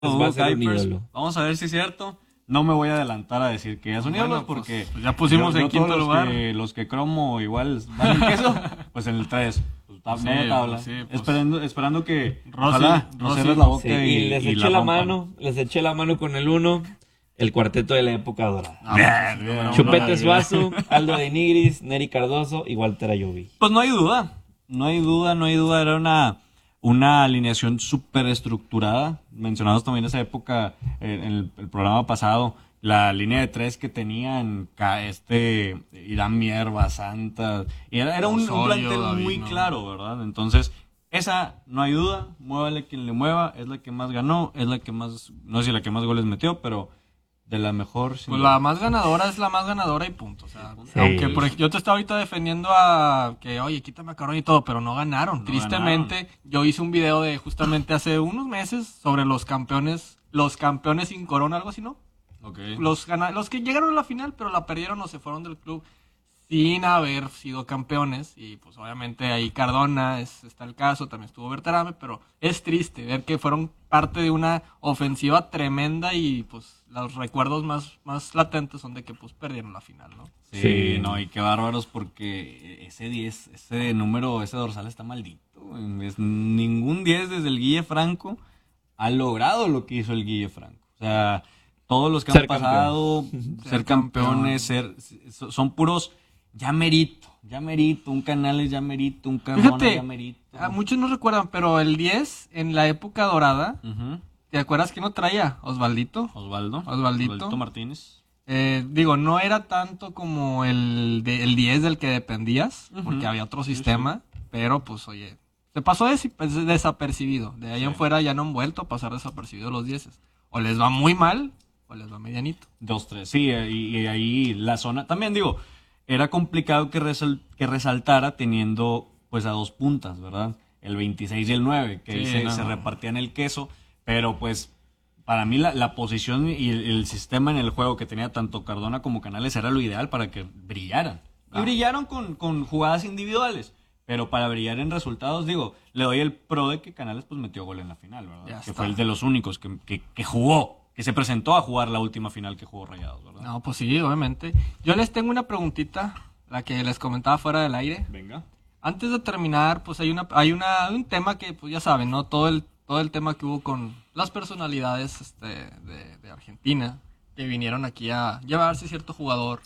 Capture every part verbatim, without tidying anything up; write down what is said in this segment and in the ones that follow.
Pues va a ser un Kuipers. ídolo. Vamos a ver si es cierto. No me voy a adelantar a decir que es un ídolo Bueno, pues, porque pues ya pusimos yo- en yo quinto todos los lugar. Que, los que cromo igual van en queso, pues en el tres. Pues, tab- Sí, no tabla. sí, pues. esperando, esperando que Rosy, ojalá no Rosy. cierres la boca Sí, y, y les y eché la, rompan. mano, les eché la mano con el uno, el cuarteto de la época dorada. Ah, pues, Bien, bien. Chupete bien. Suazo, Aldo de Nigris, Neri Cardoso y Walter Ayoví. Pues no hay duda, no hay duda, no hay duda. Era una, una alineación súper estructurada. Mencionamos también esa época eh, en el, el programa pasado. La línea de tres que tenían ca- este Irán Mierva, Santa. Y era, era un, un Osorio, plantel David, muy ¿no? claro, ¿verdad? Entonces, esa no hay duda. Muévale quien le mueva. Es la que más ganó. Es la que más, no sé si la que más goles metió, pero de la mejor. sin Pues duda. la más ganadora es la más ganadora y punto. O sea, Sí. aunque por ej- yo te estaba ahorita defendiendo a que, oye, quítame a Carón y todo, pero no ganaron. No Tristemente, yo hice un video de justamente hace unos meses sobre los campeones, los campeones sin corona, algo así, ¿no? Ok. Los, gana- los que llegaron a la final, pero la perdieron o se fueron del club sin haber sido campeones. Y pues obviamente ahí Cardona es, está el caso, también estuvo Berterame, pero es triste ver que fueron parte de una ofensiva tremenda y pues los recuerdos más, más latentes son de que pues perdieron la final, ¿no? Sí, Sí. no, y qué bárbaros porque ese diez, ese número, ese dorsal está maldito. güey. Es, ningún diez desde el Guille Franco ha logrado lo que hizo el Guille Franco. O sea, todos los que Ser han pasado, ser, Ser campeones, ser, so- son puros ya merito, ya merito, un Canales ya merito, un Cardona Fíjate, ya merito. a muchos no recuerdan, pero el diez en la época dorada, Ujú. ¿te acuerdas que no traía? Osvaldito. Osvaldo. Osvaldito. Martínez. Eh, digo, no era tanto como el, de, el diez del que dependías, Ujú. porque había otro Sí, sistema, pero pues oye, se pasó des- pues, desapercibido. De ahí Sí. en fuera ya no han vuelto a pasar desapercibidos los dieces. O les va muy mal, o les va medianito. Dos, tres, sí, eh, y, y ahí la zona, también digo, era complicado que, resal- que resaltara teniendo pues a dos puntas, ¿verdad? El veintiséis y el nueve, que ahí Sí, se, no. se repartían el queso, pero pues para mí la, la posición y el, el sistema en el juego que tenía tanto Cardona como Canales era lo ideal para que brillaran. Y Ah. brillaron con, con jugadas individuales, pero para brillar en resultados, digo, le doy el pro de que Canales pues metió gol en la final, ¿verdad? Ya que está. fue el de los únicos que, que, que jugó, que se presentó a jugar la última final que jugó Rayados, ¿verdad? No, pues sí, obviamente. Yo les tengo una preguntita, la que les comentaba fuera del aire. Venga. Antes de terminar, pues hay una, hay una, un tema que, pues ya saben, ¿no? Todo el, todo el tema que hubo con las personalidades este, de, de Argentina, que vinieron aquí a llevarse cierto jugador.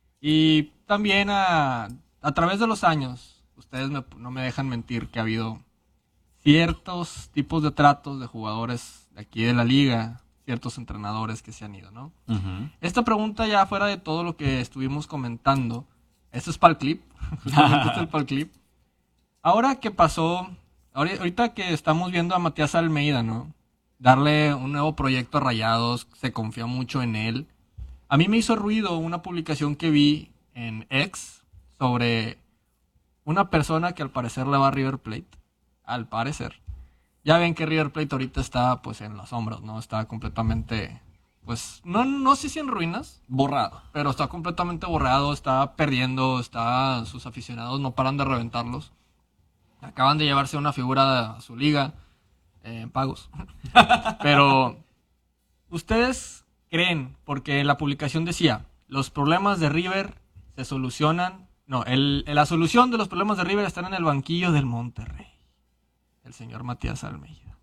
Y también a, a través de los años, ustedes me- no me dejan mentir que ha habido ciertos tipos de tratos de jugadores de aquí de la liga, ciertos entrenadores que se han ido, ¿no? Ujú. Esta pregunta ya fuera de todo lo que estuvimos comentando, esto es para el clip, justamente esto es para el clip. Ahora que pasó, ahori- ahorita que estamos viendo a Matías Almeida, ¿no? Darle un nuevo proyecto a Rayados, se confía mucho en él. A mí me hizo ruido una publicación que vi en X sobre una persona que al parecer le va a River Plate, al parecer. Ya ven que River Plate ahorita está pues en las sombras, ¿no? Está completamente, pues, no, no sé si en ruinas, Borrado. pero está completamente borrado, está perdiendo, está, sus aficionados no paran de reventarlos. Acaban de llevarse una figura a su liga eh, en pagos. Pero, ¿ustedes creen? Porque la publicación decía, los problemas de River se solucionan, no, el, la solución de los problemas de River están en el banquillo del Monterrey. El señor Matías Almeida.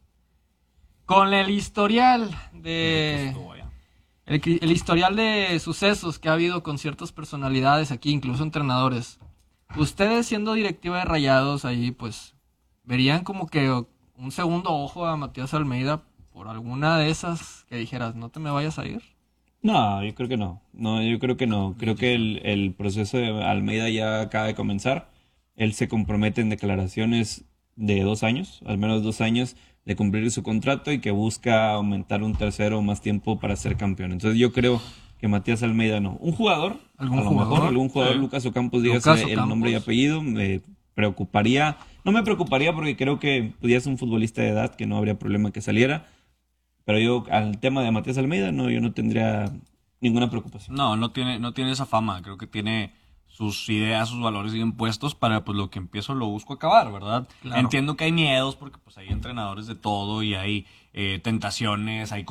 Con el historial de... Estuvo allá. El, cri- el historial de sucesos que ha habido con ciertas personalidades aquí, incluso entrenadores. Ustedes siendo directiva de Rayados ahí, pues, verían como que un segundo ojo a Matías Almeida por alguna de esas que dijeras, no te me vayas a ir. No, yo creo que no. No, yo creo que no. Creo que el, el proceso de Almeida ya acaba de comenzar. Él se compromete en declaraciones de dos años, al menos dos años, de cumplir su contrato y que busca aumentar un tercero o más tiempo para ser campeón. Entonces yo creo que Matías Almeida no. Un jugador, ¿Algún a lo jugador? mejor algún jugador, Sí. Lucas Ocampos, dígase Lucas el Ocampos. nombre y apellido, me preocuparía. No me preocuparía porque creo que pudiera ser un futbolista de edad que no habría problema que saliera. Pero yo, al tema de Matías Almeida, no, yo no tendría ninguna preocupación. No, no tiene, no tiene esa fama. Creo que tiene sus ideas, sus valores siguen puestos para pues lo que empiezo lo busco acabar, ¿verdad? Claro. Entiendo que hay miedos porque pues hay entrenadores de todo y hay eh, tentaciones, hay